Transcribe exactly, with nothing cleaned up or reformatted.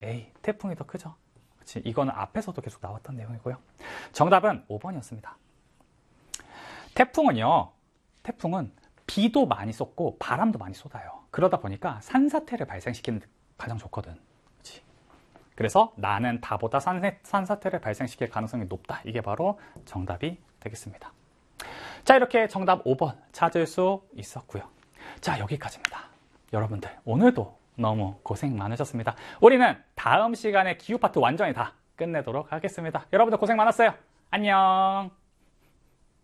A, 태풍이 더 크죠. 그치? 이거는 앞에서도 계속 나왔던 내용이고요. 정답은 오 번이었습니다. 태풍은요, 태풍은 비도 많이 쏟고 바람도 많이 쏟아요. 그러다 보니까 산사태를 발생시키는 데 가장 좋거든. 그치? 그래서 나는 다보다 산세, 산사태를 발생시킬 가능성이 높다. 이게 바로 정답이 되겠습니다. 자, 이렇게 정답 오 번 찾을 수 있었고요. 자, 여기까지입니다. 여러분들 오늘도 너무 고생 많으셨습니다. 우리는 다음 시간에 기후 파트 완전히 다 끝내도록 하겠습니다. 여러분들 고생 많았어요. 안녕.